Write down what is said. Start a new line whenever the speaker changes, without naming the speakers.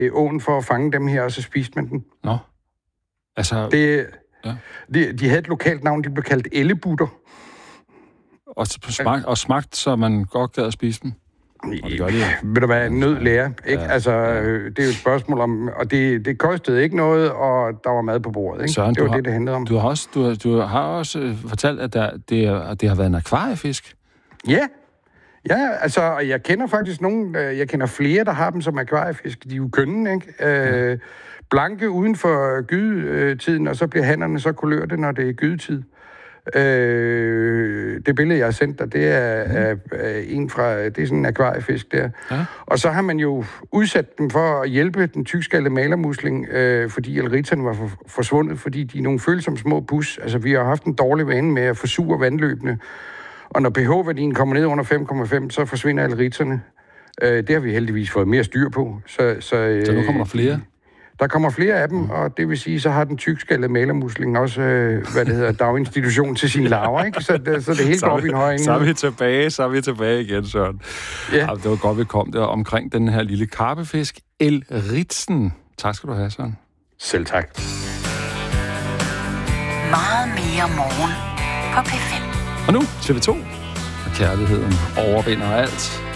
åen for at fange dem her, og så spiste man den.
Nå. Altså...
De havde et lokalt navn, de blev kaldt ellebutter.
Og smagt, så man godt gad at spise dem?
Ved du hvad, nød lærer, ikke?
Ja,
altså, det er jo et spørgsmål om... Og det kostede ikke noget, og der var mad på bordet, ikke?
Søren,
det var det handlede om.
Du har også fortalt, at det har været en akvariefisk.
Ja, altså, jeg kender faktisk jeg kender flere, der har dem som akvariefisk. De er jo kønne, ikke? Blanke uden for gydetiden, og så bliver hannerne så kulørte, når det er gydetid. Det billede, jeg har sendt dig, det er en fra... Det er sådan en akvariefisk der. Ja. Og så har man jo udsat dem for at hjælpe den tykskaldede malermusling, fordi elritterne var forsvundet, fordi de er nogle følsomme små pus. Altså, vi har haft en dårlig vane med at forsure vandløbene. Og når pH-værdien kommer ned under 5,5, så forsvinder elritterne. Det har vi heldigvis fået mere styr på. Så
nu kommer der flere?
Der kommer flere af dem, og det vil sige, så har den tykskaldede malermusling også, daginstitution til sine larver, ikke? Så det hele går op i en høj ende.
Så er vi tilbage igen, Søren. Ja. Det var godt, vi kom der omkring den her lille karpefisk, elritsen. Tak skal du have, Søren.
Selv tak.
Meget mere morgen på P5.
Og nu TV2. Og kærligheden overvinder alt.